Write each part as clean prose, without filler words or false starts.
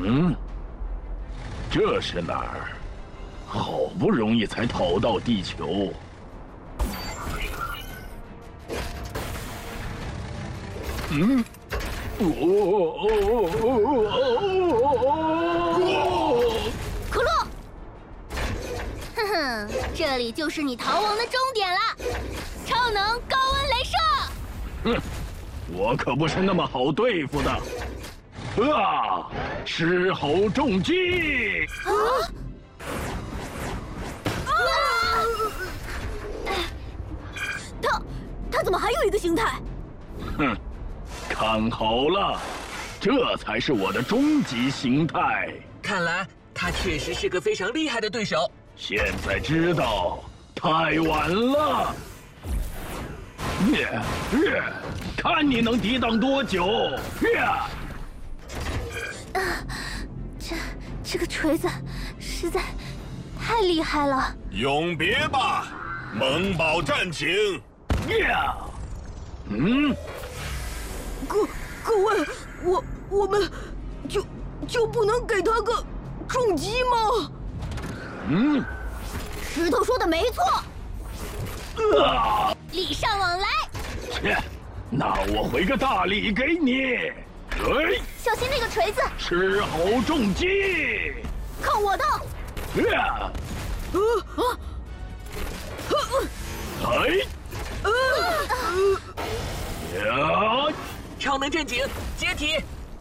嗯，这是哪儿？好不容易才逃到地球。嗯， 可乐，哼哼，这里就是你逃亡的终点了，超能高温镭射。 哼，我可不是那么好对付的。啊！狮吼重击！ 他怎么还有一个形态？ 哼，看好了，这才是我的终极形态。 看来他确实是个非常厉害的对手。 现在知道，太晚了。看你能抵挡多久！ 这个锤子实在太厉害了。 永别吧，萌宝战警！ 嗯， 各位，我们就不能给他个重击吗？ 嗯， 石头说的没错。礼尚往来。 切，那我回个大礼给你。 小心那个锤子！ 狮吼重击！ 看我的！ 超能阵警解体！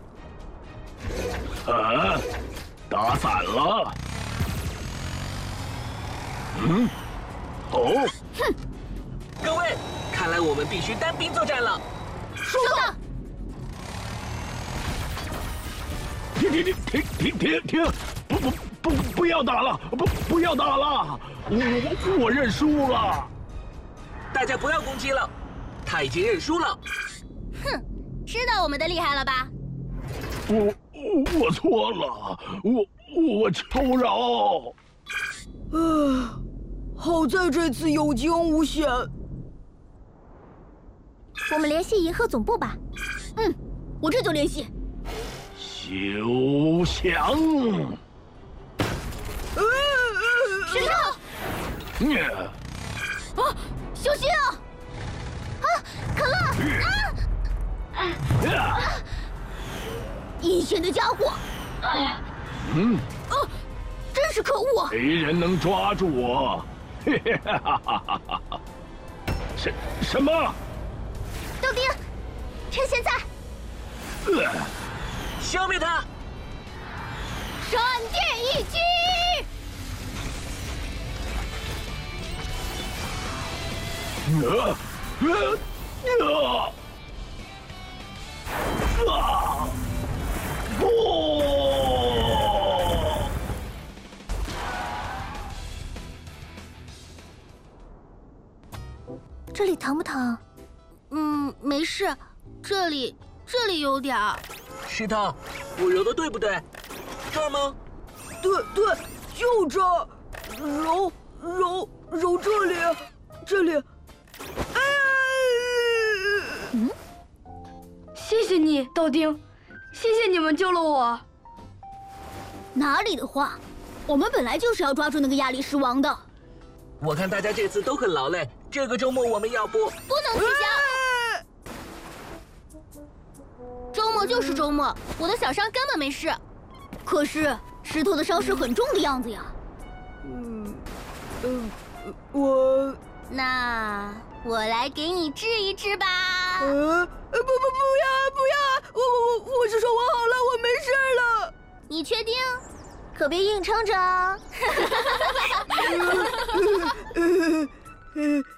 打散了。嗯，哦， 哼！ 各位，看来我们必须单兵作战了。 收到。 停！不要打了！不要打了！我认输了。 大家不要攻击了，他已经认输了。 哼，知道我们的厉害了吧？ 我错了，我求饶。 好在这次有惊无险。 我们联系银河总部吧。我这就联系。 休想！ 石头！小心啊！可乐！阴险的家伙！真是可恶！ 没人能抓住我！什么？ 豆丁，趁现在！ 消灭他！ 闪电一击！这里疼不疼？没事，这里有点儿。 石头，我揉的对不对？这儿吗？ 对，就这儿，揉这里。 谢谢你，豆丁，谢谢你们救了我。 哪里的话，我们本来就是要抓住那个亚历狮王的。 我看大家这次都很劳累，这个周末我们要不能取消。周末就是周末，我的小伤根本没事。可是石头的伤势很重的样子呀。那我来给你治一治吧。 不要！我是说我好了，我没事了。 你确定？可别硬撑着哦。